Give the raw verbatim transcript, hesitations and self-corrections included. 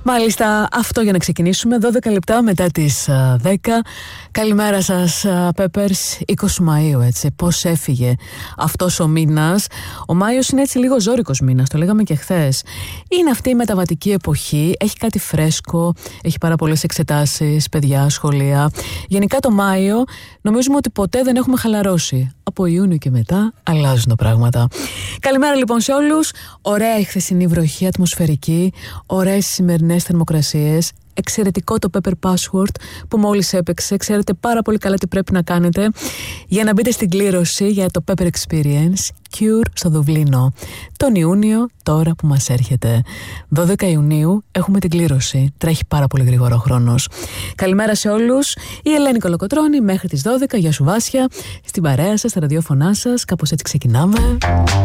Μάλιστα, αυτό για να ξεκινήσουμε. δώδεκα λεπτά μετά τις δέκα. Καλημέρα σας, Peppers. είκοσι Μαΐου, έτσι. Πώς έφυγε αυτός ο μήνας. Ο Μάιος είναι έτσι λίγο ζώρικος μήνας, το λέγαμε και χθες. Είναι αυτή η μεταβατική εποχή. Έχει κάτι φρέσκο, έχει πάρα πολλές εξετάσεις, παιδιά, σχολεία. Γενικά το Μάιο νομίζουμε ότι ποτέ δεν έχουμε χαλαρώσει. Από Ιούνιο και μετά αλλάζουν τα πράγματα. Καλημέρα λοιπόν σε όλους. Ωραία η χθεσινή βροχή ατμοσφαιρική, ωραίες σημερινές θερμοκρασίες. Εξαιρετικό το Pepper Password που μόλις έπαιξε. Ξέρετε πάρα πολύ καλά τι πρέπει να κάνετε για να μπείτε στην κλήρωση για το Pepper Experience Cure στο Δουβλίνο τον Ιούνιο, τώρα που μας έρχεται. δώδεκα Ιουνίου έχουμε την κλήρωση. Τρέχει πάρα πολύ γρήγορα ο χρόνος. Καλημέρα σε όλους. Η Ελένη Κολοκοτρώνη μέχρι τις δώδεκα. Γεια σου Βάσια. Στην παρέα σας, στα ραδιόφωνά σας. Κάπως έτσι ξεκινάμε.